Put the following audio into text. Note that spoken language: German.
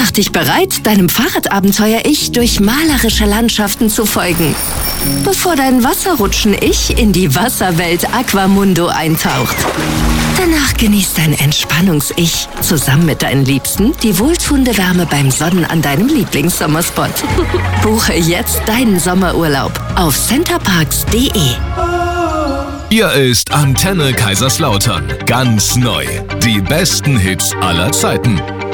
Mach dich bereit, deinem Fahrradabenteuer-Ich durch malerische Landschaften zu folgen, bevor dein Wasserrutschen-Ich in die Wasserwelt Aquamundo eintaucht. Danach genießt dein Entspannungs-Ich zusammen mit deinen Liebsten die wohltuende Wärme beim Sonnen an deinem Lieblingssommerspot. Buche jetzt deinen Sommerurlaub auf centerparks.de. Hier ist Antenne Kaiserslautern. Ganz neu. Die besten Hits aller Zeiten.